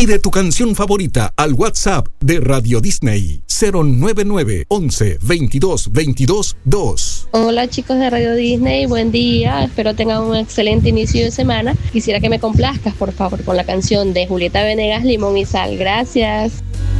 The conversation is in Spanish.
Pide tu canción favorita al WhatsApp de Radio Disney 099 11 22 22 2. Hola chicos de Radio Disney, buen día, espero tengan un excelente inicio de semana. Quisiera que me complazcas por favor con la canción de Julieta Venegas, Limón y Sal. Gracias.